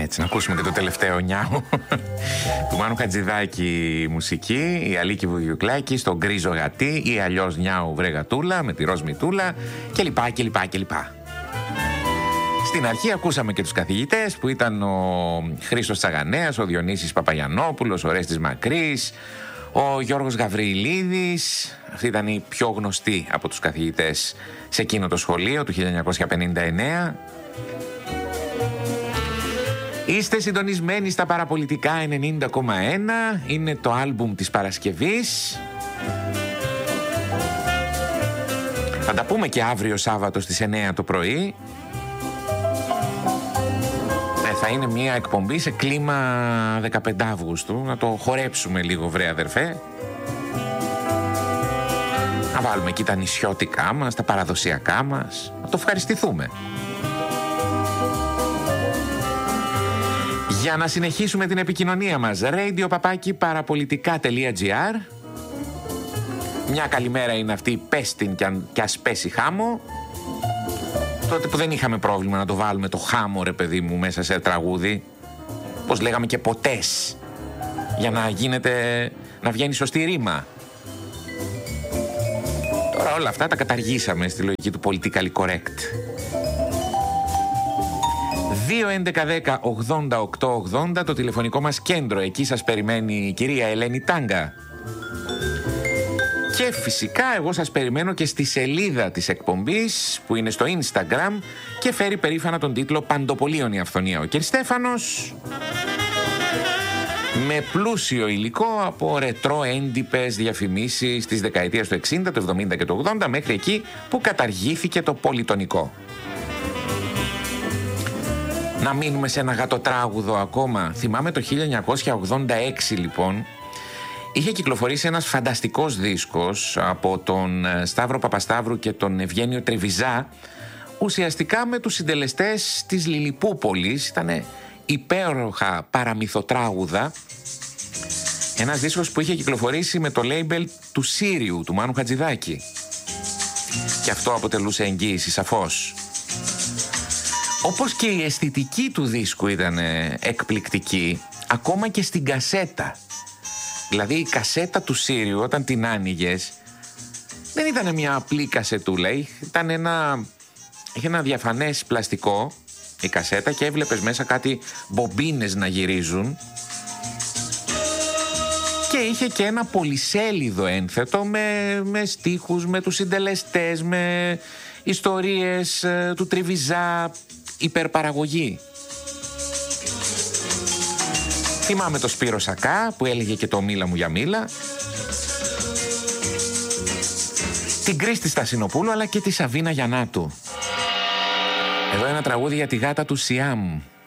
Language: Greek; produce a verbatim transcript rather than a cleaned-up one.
Έτσι, να ακούσουμε και το τελευταίο νιάου του Μάνου Χατζηδάκη μουσική, η Αλίκη Βουδιουκλάκη στο Γκρίζο Γατί ή αλλιώς Νιάου Βρε Γατούλα με τη Ροζ Μητούλα κλπ. κλπ. κλπ. Στην αρχή ακούσαμε και τους καθηγητές που ήταν ο Χρήστος Τσαγανέας, ο Διονύσης Παπαγιαννόπουλος, ο Ρέστης Μακρύς, ο Γιώργος Γαβριλίδης. Αυτοί ήταν οι πιο γνωστοί από τους καθηγητές σε εκείνο το σχολείο του χίλια εννιακόσια πενήντα εννέα. Είστε συντονισμένοι στα παραπολιτικά ενενήντα κόμμα ένα. Είναι το άλμπουμ της Παρασκευής. Θα τα πούμε και αύριο Σάββατο στις εννέα το πρωί. Ε, θα είναι μια εκπομπή σε κλίμα δεκαπέντε Αυγούστου. Να το χορέψουμε λίγο, βρε αδερφέ. Να βάλουμε εκεί τα νησιώτικά μας, τα παραδοσιακά μας. Να το ευχαριστηθούμε. Για να συνεχίσουμε την επικοινωνία μας, radio παπάκι παραπολιτικά τελεία τζι άρ. Μια καλημέρα είναι αυτή, πες την κι, αν, κι ας πέσει χάμο. Τότε που δεν είχαμε πρόβλημα να το βάλουμε το χάμο, ρε παιδί μου, μέσα σε τραγούδι. Πώς λέγαμε και ποτές, για να γίνεται, να βγαίνει σωστή ρήμα. Τώρα όλα αυτά τα καταργήσαμε στη λογική του politically correct. δύο έντεκα δέκα ογδόντα οκτώ ογδόντα το τηλεφωνικό μας κέντρο. Εκεί σας περιμένει η κυρία Ελένη Τάγκα. Και φυσικά εγώ σας περιμένω και στη σελίδα της εκπομπής που είναι στο Instagram και φέρει περήφανα τον τίτλο «Παντοπολίων η αυθονία». Ο κ. Στέφανος με πλούσιο υλικό από ρετρό έντυπες διαφημίσεις της δεκαετίας του εξήντα, του εβδομήντα και του ογδόντα μέχρι εκεί που καταργήθηκε το πολυτονικό. Να μείνουμε σε ένα γατοτράγουδο ακόμα. Θυμάμαι το χίλια εννιακόσια ογδόντα έξι λοιπόν είχε κυκλοφορήσει ένας φανταστικός δίσκος από τον Σταύρο Παπασταύρου και τον Ευγένιο Τρεβιζά, ουσιαστικά με τους συντελεστές της Λιλιπούπολης. Ήτανε υπέροχα παραμυθοτράγουδα. Ένας δίσκος που είχε κυκλοφορήσει με το label του Σύριου, του Μάνου Χατζηδάκη. Και αυτό αποτελούσε εγγύηση σαφώς. Όπως και η αισθητική του δίσκου ήταν εκπληκτική, ακόμα και στην κασέτα. Δηλαδή η κασέτα του Σύριου όταν την άνοιγες δεν ήταν μια απλή κασετούλα, ήταν ένα, είχε ένα διαφανές πλαστικό η κασέτα και έβλεπες μέσα κάτι μπομπίνες να γυρίζουν και είχε και ένα πολυσέλιδο ένθετο με, με στίχους, με τους συντελεστές, με ιστορίες ε, του Τριβιζά, υπερπαραγωγή. Θυμάμαι το Σπύρο Σακά που έλεγε και το «Μίλα μου για μίλα», την Κρίστη Στασινοπούλου αλλά και τη Σαβίνα Γιαννάτου. Εδώ ένα τραγούδι για τη γάτα του Σιάμ.